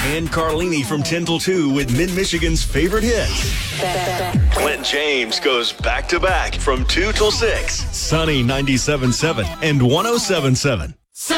and Carlini from 10 till 2 with Mid-Michigan's favorite hits. Clint James goes back-to-back from 2 till 6. Sunny 97.7 and 107.7.